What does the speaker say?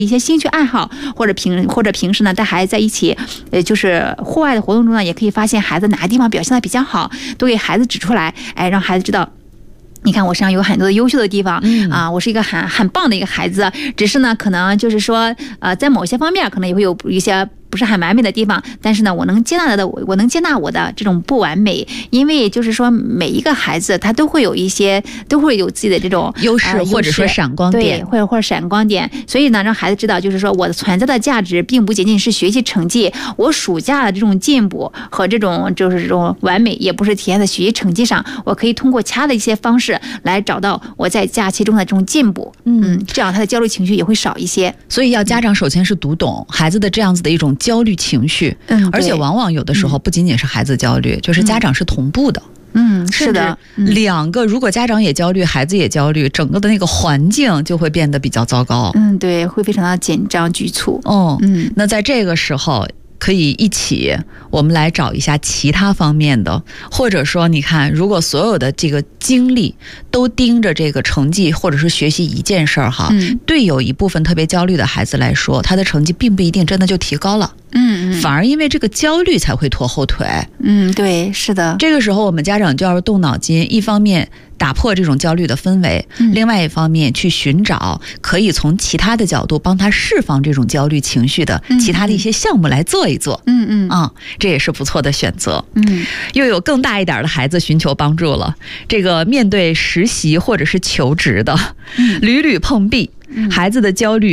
一些兴趣爱好，或者平时呢带孩子在一起，就是户外的活动中呢，也可以发现孩子哪个地方表现的比较好，都给孩子指出来，让孩子知道。你看我身上有很多的优秀的地方，我是一个很棒的一个孩子，只是呢可能就是说在某些方面可能也会有一些不是很完美的地方，但是呢我能接纳我的这种不完美，因为就是说每一个孩子他都会有自己的这种优势或者说闪光点， 对，或者闪光点，所以呢让孩子知道就是说我的存在的价值并不仅仅是学习成绩，我暑假的这种进步和这种完美也不是体现在学习成绩上，我可以通过其他的一些方式来找到我在假期中的这种进步，这样他的焦虑情绪也会少一些。 所以要家长首先是读懂孩子的这样子的一种焦虑情绪，而且往往有的时候不仅仅是孩子焦虑，就是家长是同步的。 是的， 两个如果家长也焦虑，孩子也焦虑，整个的那个环境就会变得比较糟糕。 对，会非常的紧张局促。 那在这个时候可以一起我们来找一下其他方面的，或者说你看如果所有的这个精力都盯着这个成绩或者是学习一件事儿哈，对有一部分特别焦虑的孩子来说，他的成绩并不一定真的就提高了，反而因为这个焦虑才会拖后腿。 对，是的。 这个时候我们家长就要动脑筋，一方面打破这种焦虑的氛围，另外一方面去寻找可以从其他的角度帮他释放这种焦虑情绪的其他的一些项目来做一做。这也是不错的选择。又有更大一点的孩子寻求帮助了，这个面对实习或者是求职的屡屡碰壁，孩子的焦虑